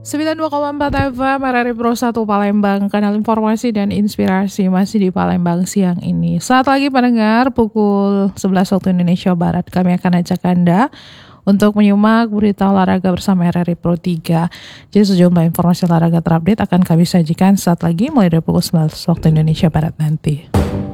92,4 FM RRI Pro 1 Palembang, kanal informasi dan inspirasi masih di Palembang siang ini. Saat lagi pendengar, pukul 11 waktu Indonesia Barat, kami akan ajak Anda untuk menyimak berita olahraga bersama RRI Pro 3. Jadi sejumlah informasi olahraga terupdate akan kami sajikan saat lagi mulai dari pukul 11 waktu Indonesia Barat nanti.